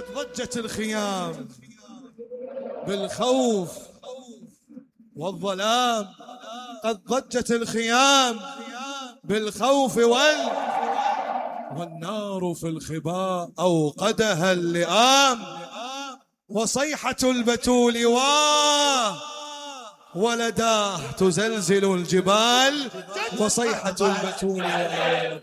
قد ضجت الخيام بالخوف والظلام، قد ضجت الخيام بالخوف والنار في الخباء أوقدها اللئام. وصيحة البتول ولداه تزلزل الجبال، وصيحة البتول